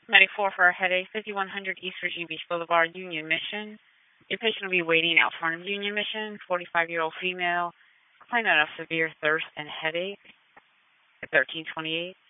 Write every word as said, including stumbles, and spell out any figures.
ninety-four for a headache, fifty-one hundred East Virginia Beach Boulevard, Union Mission. Your patient will be waiting out front of Union Mission, forty-five-year-old female, complainant of severe thirst and headache at thirteen twenty-eight.